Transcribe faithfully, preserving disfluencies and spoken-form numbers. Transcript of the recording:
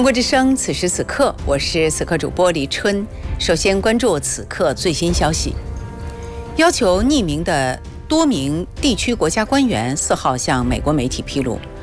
中国之声，此时此刻，我是此刻主播李春。首先关注此刻最新消息，要求匿名的多名地区国家官员四号向美国媒体披露，